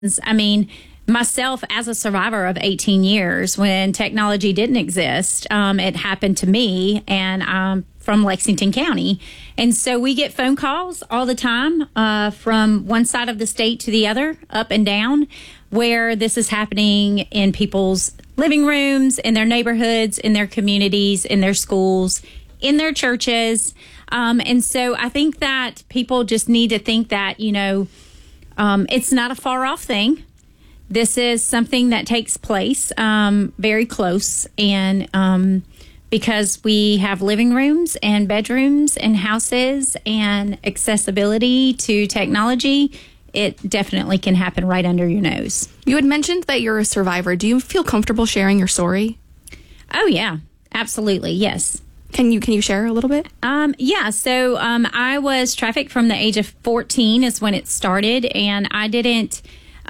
I mean, myself as a survivor of 18 years when technology didn't exist, it happened to me, and I'm from Lexington County. And so we get phone calls all the time from one side of the state to the other, up and down, where this is happening in people's living rooms, in their neighborhoods, in their communities, in their schools, in their churches. And so I think that people just need to think that, it's not a far off thing. This is something that takes place very close. And because we have living rooms and bedrooms and houses and accessibility to technology, it definitely can happen right under your nose. You had mentioned that you're a survivor. Do you feel comfortable sharing your story? Oh, yeah, absolutely. Yes. Can you share a little bit? So I was trafficked from the age of 14 is when it started, and I didn't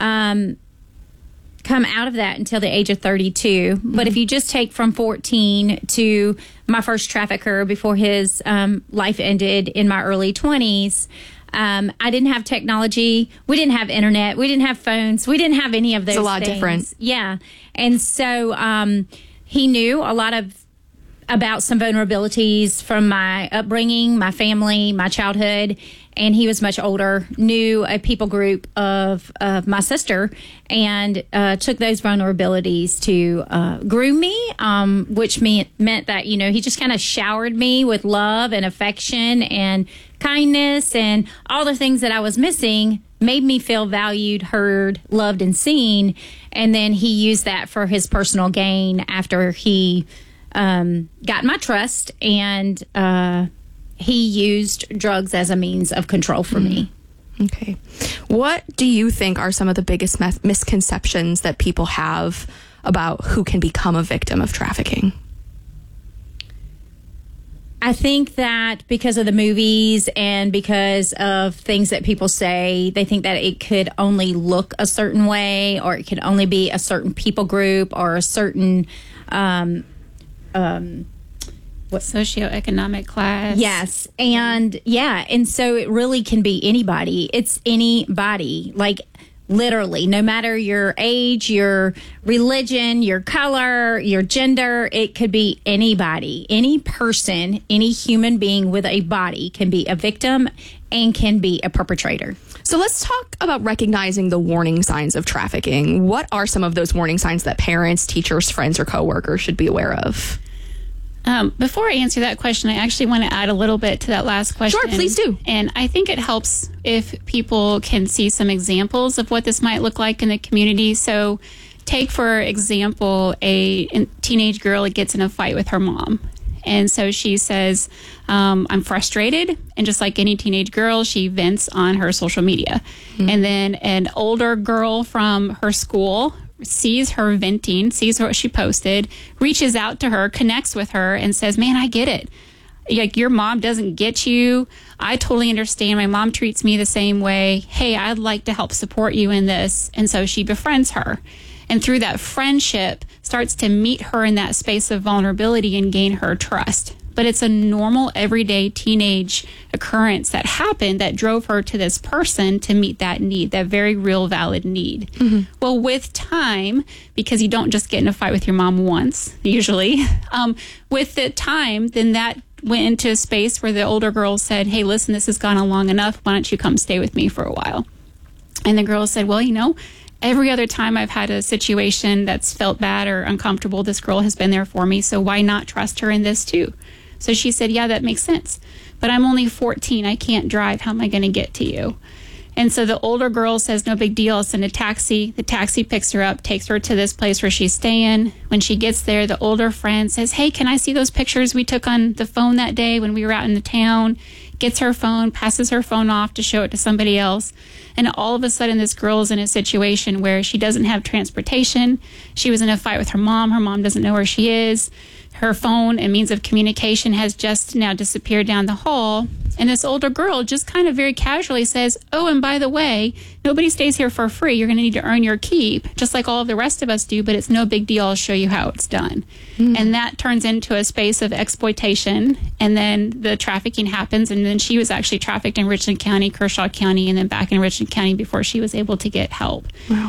come out of that until the age of 32. Mm-hmm. But if you just take from 14 to my first trafficker before his life ended in my early 20s, I didn't have technology. We didn't have internet. We didn't have phones. We didn't have any of those things. It's a lot different. Yeah. And so he knew a lot about some vulnerabilities from my upbringing, my family, my childhood, and he was much older, knew a people group of my sister, and took those vulnerabilities to groom me, which meant that, he just kind of showered me with love and affection and kindness, and all the things that I was missing made me feel valued, heard, loved, and seen. And then he used that for his personal gain after he got my trust, and he used drugs as a means of control for me. Okay. What do you think are some of the biggest misconceptions that people have about who can become a victim of trafficking? I think that because of the movies and because of things that people say, they think that it could only look a certain way, or it could only be a certain people group or a certain socioeconomic class. Yes. And and so it really can be anybody. It's anybody, like literally, no matter your age, your religion, your color, your gender, it could be anybody. Any person, any human being with a body can be a victim and can be a perpetrator. So let's talk about recognizing the warning signs of trafficking. What are some of those warning signs that parents, teachers, friends, or coworkers should be aware of? Before I answer that question, I actually want to add a little bit to that last question. Sure, please do. And I think it helps if people can see some examples of what this might look like in the community. So take, for example, a teenage girl that gets in a fight with her mom. And so she says, I'm frustrated. And just like any teenage girl, she vents on her social media. Mm-hmm. And then an older girl from her school sees her venting, sees what she posted, reaches out to her, connects with her, and says, man, I get it. Like, your mom doesn't get you. I totally understand. My mom treats me the same way. Hey, I'd like to help support you in this. And so she befriends her. And through that friendship, starts to meet her in that space of vulnerability and gain her trust. But it's a normal, everyday teenage occurrence that happened that drove her to this person to meet that need, that very real, valid need. Mm-hmm. Well, with time, because you don't just get in a fight with your mom once, usually, with the time, then that went into a space where the older girl said, hey, listen, this has gone on long enough. Why don't you come stay with me for a while? And the girl said, well, every other time I've had a situation that's felt bad or uncomfortable, this girl has been there for me. So why not trust her in this too? So she said, yeah, that makes sense. But I'm only 14. I can't drive. How am I going to get to you? And so the older girl says, no big deal. I'll send a taxi. The taxi picks her up, takes her to this place where she's staying. When she gets there, the older friend says, hey, can I see those pictures we took on the phone that day when we were out in the town? Gets her phone, passes her phone off to show it to somebody else. And all of a sudden, this girl is in a situation where she doesn't have transportation. She was in a fight with her mom. Her mom doesn't know where she is. Her phone and means of communication has just now disappeared down the hall. And this older girl just kind of very casually says, oh, and by the way, nobody stays here for free. You're going to need to earn your keep, just like all of the rest of us do, but it's no big deal. I'll show you how it's done. And that turns into a space of exploitation. And then the trafficking happens. And then she was actually trafficked in Richland County, Kershaw County, and then back in Richland County before she was able to get help. Wow.